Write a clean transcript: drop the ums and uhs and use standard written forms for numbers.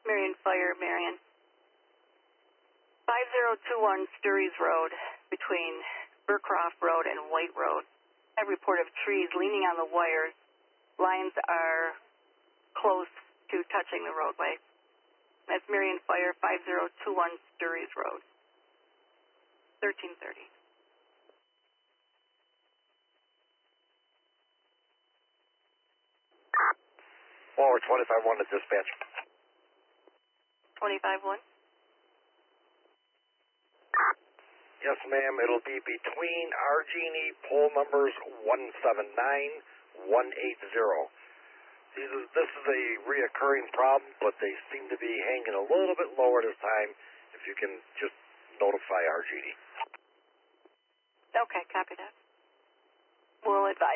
Marion Fire, Marion. 5021 Sturries Road between Burcroft Road and White Road. I have report of trees leaning on the wires. Lines are close to touching the roadway. That's Marion Fire, 5021 Sturries Road. 1330. Forward 25-1 to dispatch. 25-1. Yes, ma'am. It'll be between Argini pole numbers 179-180. This is a reoccurring problem, but they seem to be hanging a little bit lower this time. If you can just notify Argini. Okay, copy that. We'll advise.